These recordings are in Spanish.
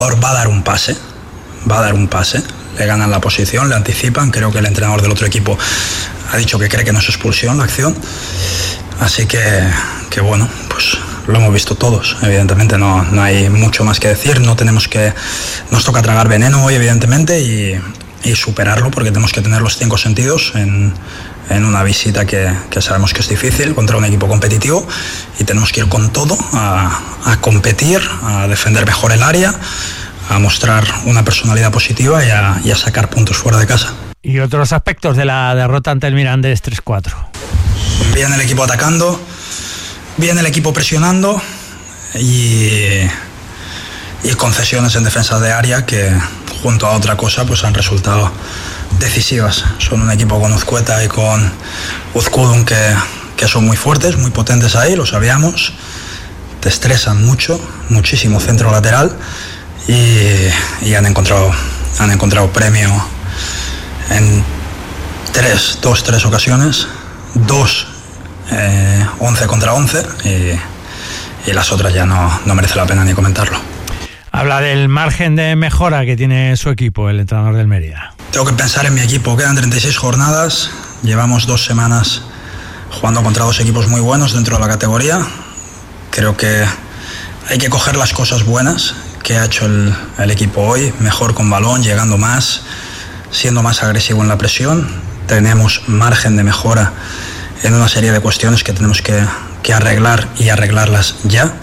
Va a dar un pase, le ganan la posición, le anticipan. Creo que el entrenador del otro equipo ha dicho que cree que no es expulsión la acción, así que bueno, pues lo hemos visto todos. Evidentemente no hay mucho más que decir. Nos toca tragar veneno hoy, evidentemente, y superarlo, porque tenemos que tener los 5 sentidos en una visita que sabemos que es difícil contra un equipo competitivo, y tenemos que ir con todo a competir, a defender mejor el área, a mostrar una personalidad positiva y a sacar puntos fuera de casa. Y otros aspectos de la derrota ante el Mirandés 3-4. Bien el equipo atacando, bien el equipo presionando y concesiones en defensa de área que, junto a otra cosa, pues han resultado decisivas. Son un equipo con Uzcueta y con Uzkudun que son muy fuertes, muy potentes ahí, lo sabíamos. Te estresan muchísimo centro lateral, y han encontrado premio en 3 ocasiones, 11 contra 11, y las otras ya no merece la pena ni comentarlo. Habla del margen de mejora que tiene su equipo, el entrenador del Mérida. Tengo que pensar en mi equipo. Quedan 36 jornadas, llevamos 2 semanas jugando contra 2 equipos muy buenos dentro de la categoría. Creo que hay que coger las cosas buenas que ha hecho el equipo hoy, mejor con balón, llegando más, siendo más agresivo en la presión. Tenemos margen de mejora en una serie de cuestiones que tenemos que arreglar, y arreglarlas ya.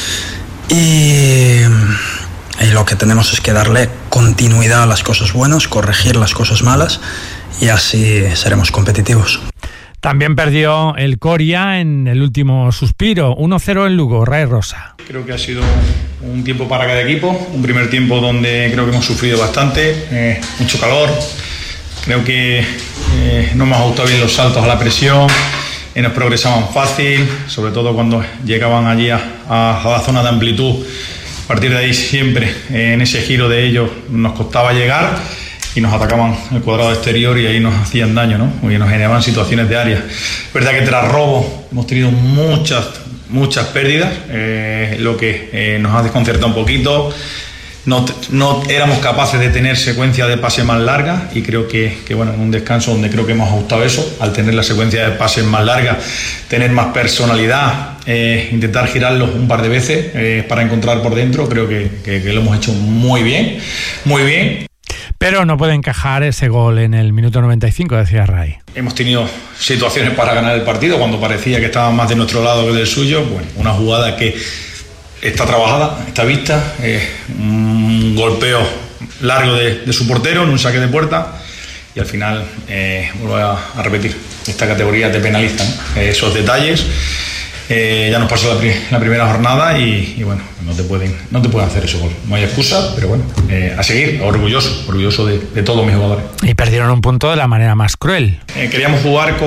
Y lo que tenemos es que darle continuidad a las cosas buenas, corregir las cosas malas, y así seremos competitivos. También perdió el Coria en el último suspiro, 1-0 en Lugo. Ray Rosa. Creo que ha sido un tiempo para cada equipo, un primer tiempo donde creo que hemos sufrido bastante, mucho calor. Creo que no hemos ajustado bien los saltos a la presión, nos progresaban fácil, sobre todo cuando llegaban allí a la zona de amplitud. A partir de ahí siempre, en ese giro de ellos, nos costaba llegar y nos atacaban el cuadrado exterior, y ahí nos hacían daño, ¿no? Porque nos generaban situaciones de área. Es verdad que tras robo hemos tenido muchas pérdidas, lo que nos ha desconcertado un poquito. No éramos capaces de tener secuencias de pases más largas, y creo que bueno, en un descanso donde creo que hemos ajustado eso, al tener la secuencia de pases más largas, tener más personalidad, intentar girarlos un par de veces para encontrar por dentro, creo que lo hemos hecho muy bien. Pero no puede encajar ese gol en el minuto 95, decía Ray. Hemos tenido situaciones para ganar el partido cuando parecía que estaba más de nuestro lado que del suyo. Bueno, una jugada que está trabajada, está vista, un golpeo largo de su portero en un saque de puerta, y al final, vuelvo a repetir, esta categoría te penaliza, ¿no? Esos detalles. Ya nos pasó la primera jornada, y bueno, no te pueden hacer ese gol. No hay excusa, pero bueno, a seguir, orgulloso de todos mis jugadores. Y perdieron un punto de la manera más cruel. Queríamos jugar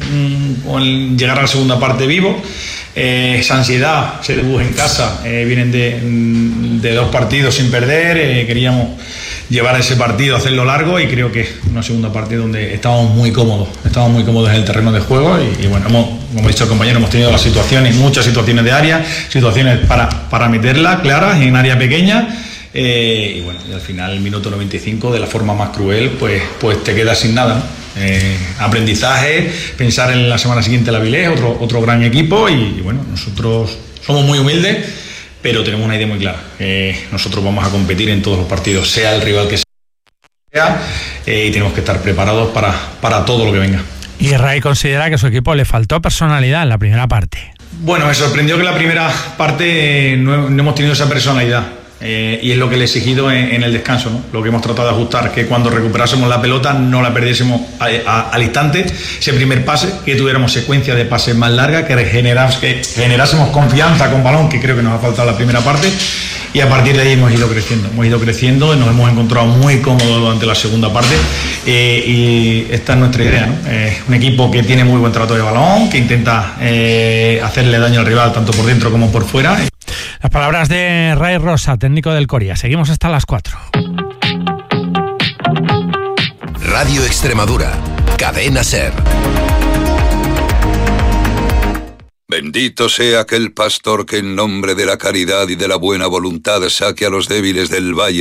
con llegar a la segunda parte vivo. Esa ansiedad, se debut en casa, vienen de 2 partidos sin perder, queríamos llevar ese partido, hacerlo largo, y creo que una segunda parte donde estábamos muy cómodos en el terreno de juego, y bueno, como ha dicho el compañero, hemos tenido muchas situaciones de área, situaciones para meterla claras en área pequeña, y bueno, y al final, el minuto 95, de la forma más cruel, pues te quedas sin nada, ¿no? Aprendizaje, pensar en la semana siguiente la Avilés, otro gran equipo, y bueno, nosotros somos muy humildes, pero tenemos una idea muy clara. Nosotros vamos a competir en todos los partidos, sea el rival que sea, y tenemos que estar preparados para todo lo que venga. Y Ray considera que a su equipo le faltó personalidad en la primera parte. Bueno, me sorprendió que en la primera parte no hemos tenido esa personalidad. Y es lo que le he exigido en el descanso, ¿no? Lo que hemos tratado de ajustar, que cuando recuperásemos la pelota no la perdiésemos al instante, ese primer pase, que tuviéramos secuencia de pases más largas, que generásemos confianza con balón, que creo que nos ha faltado la primera parte, y a partir de ahí hemos ido creciendo, nos hemos encontrado muy cómodos durante la segunda parte, y esta es nuestra idea, ¿no? Un equipo que tiene muy buen trato de balón, que intenta hacerle daño al rival tanto por dentro como por fuera. Las palabras de Ray Rosa, técnico del Coria. Seguimos hasta las 4. Radio Extremadura, Cadena SER. Bendito sea aquel pastor que en nombre de la caridad y de la buena voluntad saque a los débiles del valle